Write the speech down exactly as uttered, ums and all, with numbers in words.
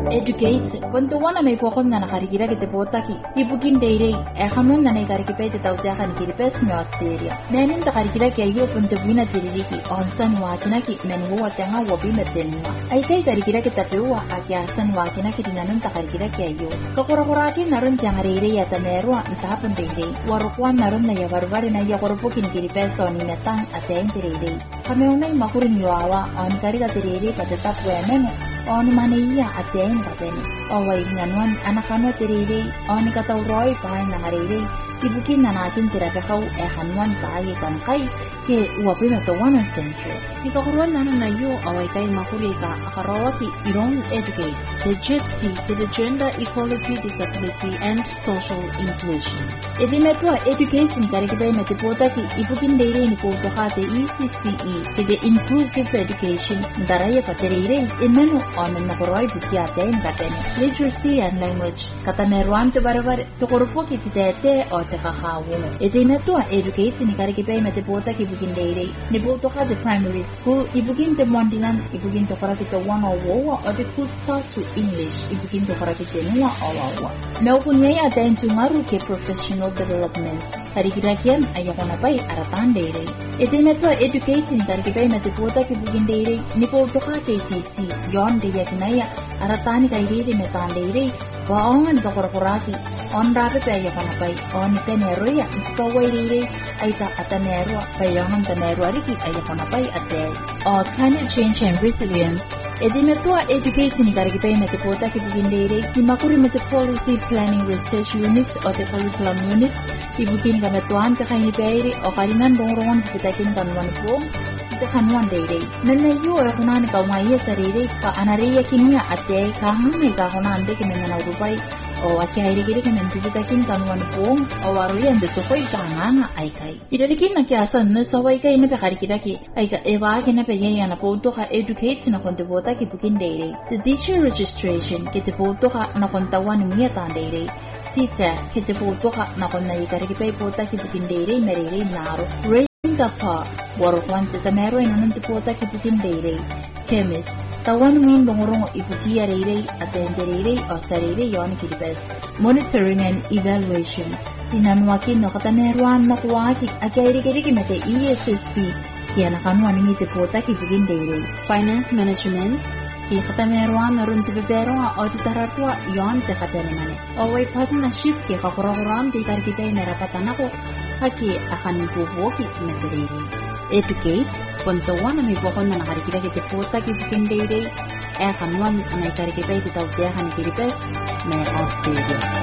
educate ponto wana may pokon na nakarigira kite potaki ibukin deire e khanon na nakarikipe te tawte khan kiripes me Australia menin ta karikira ke ayo ponto buina tiririki onsan wakina ki men huwa tanga wobi metenwa ai kai karikira ke tapewa akiasan wakina ki dinanun ta karikira ke ayo kakorakoraki narun jangareire ya tamerwa ntapan deire warukwan narun na ya barbari na ya korpokin kiripes oni metang aten tirirei kameunai makurin yawa on karika tirirei pateta puemeno on maniya aten kapeni awai nyanwan anakano tirirei on katauroi pai nangarei ibukin nanakin tirakau e hanwan pai kamkai ke wapina to one century ikakuruan nanu na yo awai kai makuri ka akarawati iron educate the jetsi to the gender equality disability and social inclusion edimetwa educate ni karikibai metipota ki ibukin deire ni ko to hate E C C E to the inclusive education daraya paterire imenu on na koroi bukia ten kapeni literacy and language katamerwan to barabar to korpo ki tete o te kakawo edimetwa educate ni karikibai metipota ki ibukin deire ni bo to hate primary school ibukin te mondinan ibukin to karakito one o wo or the could start to English ibukin to karakito nuwa awawa na ukunya ya ten tungaru ke professional development harikirakian ayakona pai aratan deire edimetwa educate ni karikibai metipota ki ibukin deire ni bo to hate T C yon de yakinaya aratani kairiri metan deire waongan bakorokoraki on rape pe ayakona pai on teneroya ispawai deire aita atanerwa payangan tanerwa riki ayakona pai ate or climate change and resilience edimetwa educate ni karikibai metipota ki ibukin deire ki makuri mete policy planning research units or the curriculum units ibukin kametuan ka kaini peiri o karinan dongorongan kitakin kanwan po ite kanwan deire nenne yo e kunani ka maiye sarire ka anariya kinia ate ka hamme ka kunande ki menna urupai o akiaire gire ki men kitakin kanwan po o waruya nde to koi kananga aikai idolikin na kiasan ne sawai kai ne be karikiraki aika ewa ki ne pe yana po to ka educate na konte bota ki bukin deire the teacher registration ki te po to ka na kontawan miya tan deire sita ki te po to ka na konna ikarikipai pota ki bukin deire merere naro raising the pa warokwan te tamero inanun te pota ki bukin deire chemist tawan min bongorong iputia reire atenderere o sarere yon kiripes monitoring and evaluation tinanwaki no katameruan na kuwaki akaire kiri ki mete E S S P ki anakanwa ni te pota ki bukin deire finance management ki katameruan narun te bebero o te tararwa yon te katenemane awai partnership ki kakurakuram te karkipai merapatanako haki akani bubuoki meterere educate ponto wana mi bokon na nakarikira ki te pota ki bukin deire e kanwan anay karkipai te tawte akani kiripes me Australia